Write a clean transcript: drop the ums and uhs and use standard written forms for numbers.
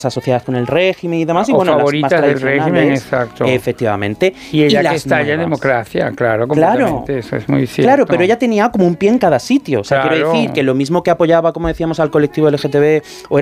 asociadas con el régimen y demás, y o bueno, favoritas las más del régimen, tradicionales, exacto. efectivamente. Y ella que las está ya en nuevas. democracia, claro, completamente, eso es muy cierto. Claro, pero ella tenía como un pie en cada sitio, o sea, Claro. quiero decir que lo mismo que apoyaba, como decíamos, al colectivo LGTB o